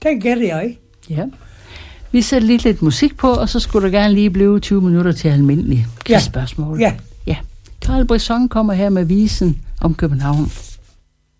Den gætter jeg. Ja. Vi sætter lige lidt musik på, og så skulle der gerne lige blive 20 minutter til almindelige spørgsmål. Ja. Carl Brisson kommer her med visen om København.